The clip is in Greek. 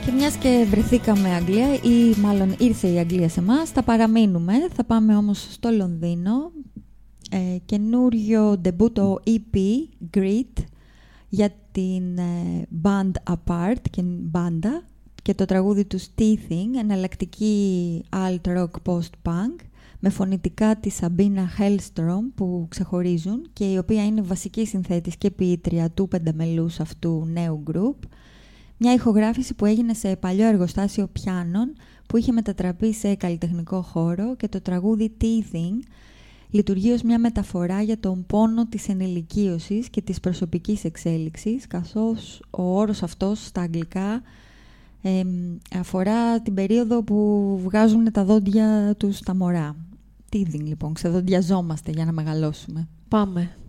Και μιας και βρεθήκαμε Αγγλία, ή μάλλον ήρθε η Αγγλία σε εμάς, θα παραμείνουμε. Θα πάμε όμως στο Λονδίνο. Καινούριο ντεμπούτο EP, Greet, για την band Apart και μπάντα, και το τραγούδι του Teething, εναλλακτική alt rock post-punk, με φωνητικά της Sabina Hellstrom που ξεχωρίζουν και η οποία είναι βασική συνθέτης και ποιήτρια του πενταμελούς αυτού νέου group. Μια ηχογράφηση που έγινε σε παλιό εργοστάσιο πιάνων που είχε μετατραπεί σε καλλιτεχνικό χώρο, και το τραγούδι Teething λειτουργεί ως μια μεταφορά για τον πόνο της ενηλικίωσης και της προσωπικής εξέλιξης, καθώς ο όρος αυτός στα αγγλικά αφορά την περίοδο που βγάζουν τα δόντια τους τα μωρά. Teething λοιπόν, ξεδοντιαζόμαστε για να μεγαλώσουμε. Πάμε.